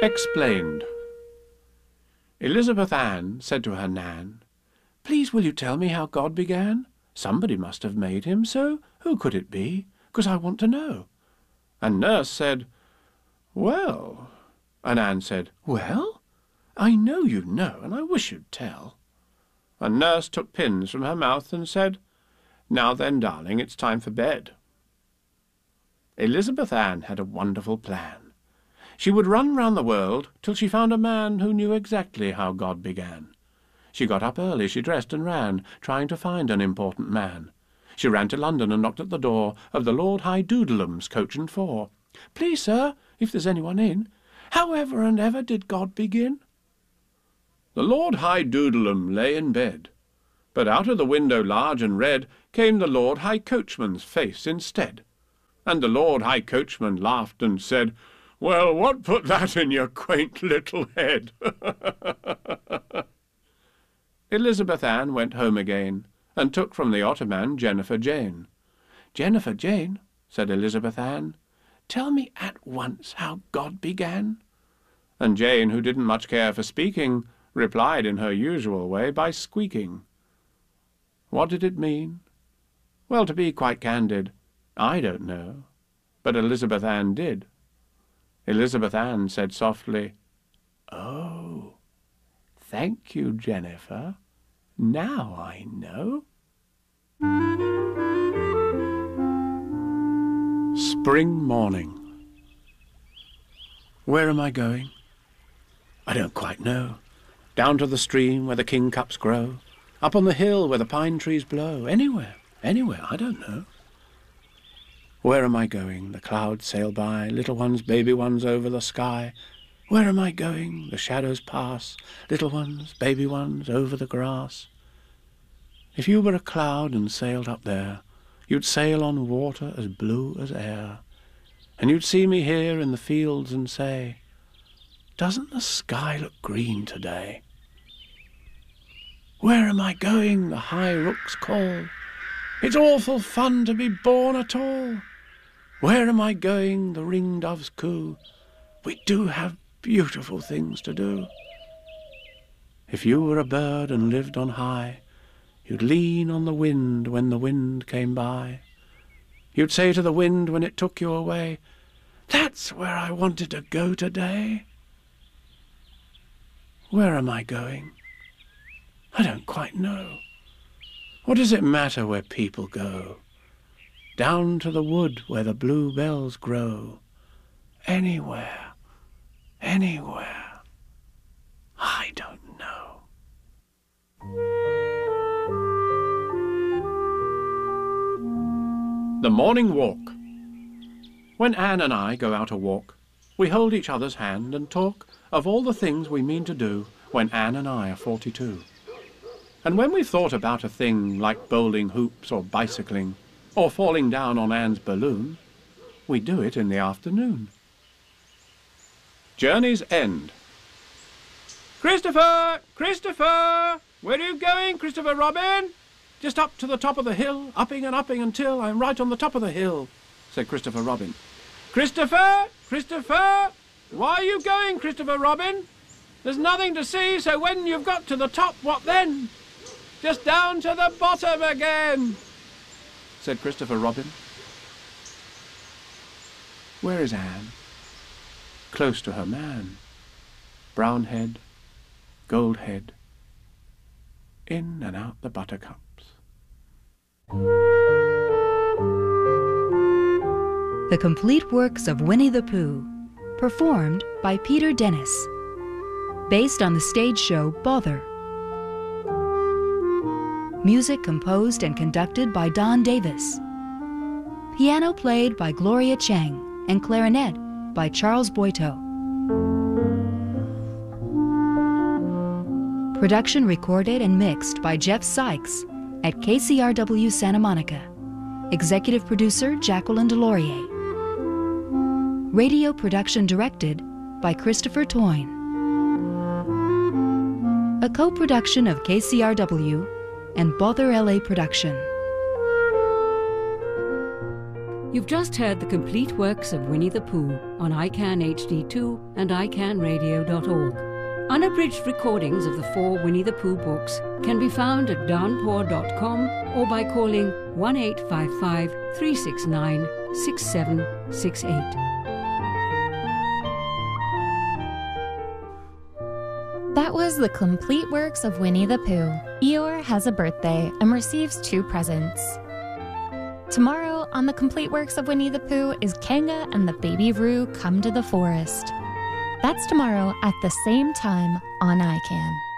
Explained. Elizabeth Ann said to her Nan, "Please will you tell me how God began? Somebody must have made him, so who could it be? 'Cause I want to know." And Nurse said, "Well," and Ann said, "Well? I know you know, and I wish you'd tell." And Nurse took pins from her mouth and said, "Now then, darling, it's time for bed." Elizabeth Ann had a wonderful plan. She would run round the world till she found a man who knew exactly how God began. She got up early, she dressed and ran, trying to find an important man. She ran to London and knocked at the door of the Lord High Doodleham's coach and four. "Please, sir, if there's anyone in, however and ever did God begin?" The Lord High Doodleham lay in bed, but out of the window large and red came the Lord High Coachman's face instead. And the Lord High Coachman laughed and said, "Well, what put that in your quaint little head?" Elizabeth Ann went home again, and took from the ottoman Jennifer Jane. "Jennifer Jane," said Elizabeth Ann, "tell me at once how God began." And Jane, who didn't much care for speaking, replied in her usual way by squeaking. What did it mean? Well, to be quite candid, I don't know, but Elizabeth Ann did. Elizabeth Ann said softly, "Oh, thank you, Jennifer. Now I know." Spring morning. Where am I going? I don't quite know. Down to the stream where the kingcups grow, up on the hill where the pine trees blow, anywhere, I don't know. Where am I going? The clouds sail by, little ones, baby ones over the sky. Where am I going? The shadows pass, little ones, baby ones over the grass. If you were a cloud and sailed up there, you'd sail on water as blue as air, and you'd see me here in the fields and say, "Doesn't the sky look green today?" Where am I going? The high rooks call. It's awful fun to be born at all. Where am I going? The ringdoves coo. We do have beautiful things to do. If you were a bird and lived on high, you'd lean on the wind when the wind came by. You'd say to the wind when it took you away, "That's where I wanted to go today." Where am I going? I don't quite know. What does it matter where people go? Down to the wood where the bluebells grow. Anywhere, anywhere. I don't know. The morning walk. When Ann and I go out a walk, we hold each other's hand and talk of all the things we mean to do when Ann and I are 42. And when we've thought about a thing like bowling hoops or bicycling, or falling down on Ann's balloon, we do it in the afternoon. Journey's End. "Christopher! Christopher! Where are you going, Christopher Robin?" "Just up to the top of the hill, upping and upping until I'm right on the top of the hill," said Christopher Robin. "Christopher! Christopher! Why are you going, Christopher Robin? There's nothing to see, so when you've got to the top, what then?" "Just down to the bottom again," said Christopher Robin. Where is Ann? Close to her man. Brown head, gold head, in and out the buttercups. The complete works of Winnie the Pooh, performed by Peter Dennis, based on the stage show Bother. Music composed and conducted by Don Davis. Piano played by Gloria Chang and clarinet by Charles Boito. Production recorded and mixed by Jeff Sykes at KCRW Santa Monica. Executive producer Jacqueline Delorier. Radio production directed by Christopher Toyne. A co-production of KCRW and Bother LA Production. You've just heard the complete works of Winnie the Pooh on ICANN HD2 and iCannRadio.org. Unabridged recordings of the 4 Winnie the Pooh books can be found at downpour.com or by calling 1-855-369-6768. That was the complete works of Winnie the Pooh. Eeyore has a birthday and receives 2 presents. Tomorrow on the complete works of Winnie the Pooh is Kanga and the Baby Roo Come to the Forest. That's tomorrow at the same time on ICANN.